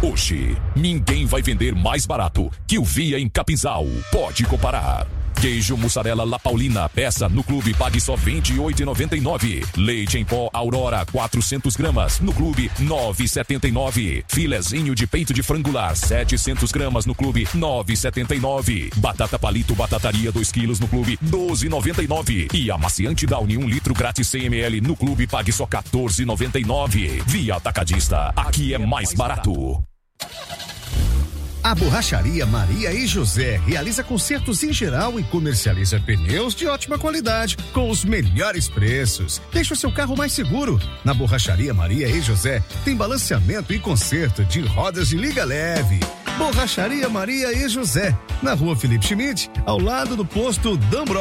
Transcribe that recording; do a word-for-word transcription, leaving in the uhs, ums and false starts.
Hoje, ninguém vai vender mais barato que o Via em Capinzal. Pode comparar. Queijo mussarela La Paulina, peça no clube, pague só vinte e oito reais e noventa e nove centavos. Leite em pó Aurora, quatrocentas gramas, no clube, nove reais e setenta e nove centavos. Filezinho de peito de frangular, setecentas gramas, no clube, nove reais e setenta e nove centavos. Batata palito batataria, dois quilos, no clube, doze reais e noventa e nove centavos. E amaciante Downy, um litro grátis cem mililitros, no clube, pague só quatorze reais e noventa e nove centavos. Via Atacadista, aqui é mais barato. A Borracharia Maria e José realiza consertos em geral e comercializa pneus de ótima qualidade, com os melhores preços. Deixe o seu carro mais seguro. Na Borracharia Maria e José tem balanceamento e conserto de rodas de liga leve. Borracharia Maria e José, na rua Felipe Schmidt, ao lado do posto D'Ambro.